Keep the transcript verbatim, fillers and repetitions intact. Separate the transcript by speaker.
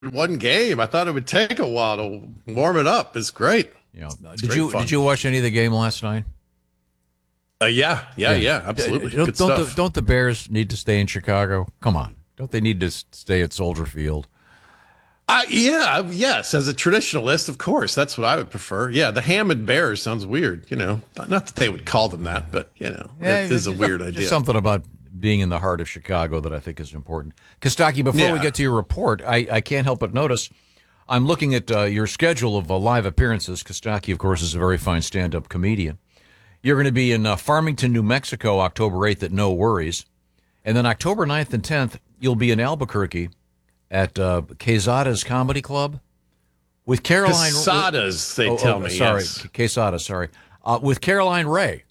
Speaker 1: one game. I thought it would take a while to warm it up. It's great.
Speaker 2: You know,
Speaker 1: It's
Speaker 2: did
Speaker 1: great
Speaker 2: you
Speaker 1: fun.
Speaker 2: did you watch any of the game last night?
Speaker 1: Uh, yeah, yeah, yeah, absolutely.
Speaker 2: Don't,
Speaker 1: Good
Speaker 2: don't
Speaker 1: stuff.
Speaker 2: the, don't the Bears need to stay in Chicago? Come on, don't they need to s- stay at Soldier Field?
Speaker 1: Uh, yeah, yes. As a traditionalist, of course, that's what I would prefer. Yeah, the Hammond Bears sounds weird. You know, not that they would call them that, but you know,
Speaker 2: Yeah,
Speaker 1: it is a
Speaker 2: just-
Speaker 1: weird
Speaker 2: just
Speaker 1: idea.
Speaker 2: Something about being in the heart of Chicago that I think is important. Kostaki, before we
Speaker 1: Yeah.
Speaker 2: get to your report, I, I can't help but notice I'm looking at uh, your schedule of uh, live appearances. Kostaki, of course, is a very fine stand-up comedian. You're going to be in uh, Farmington, New Mexico, October eighth at No Worries. And then October ninth and tenth, you'll be in Albuquerque at uh, Quesada's Comedy Club with Caroline.
Speaker 1: Casadas, they
Speaker 2: Oh,
Speaker 1: tell
Speaker 2: oh,
Speaker 1: me.
Speaker 2: Sorry,
Speaker 1: Yes.
Speaker 2: Quesada, sorry. Uh, with Caroline Ray.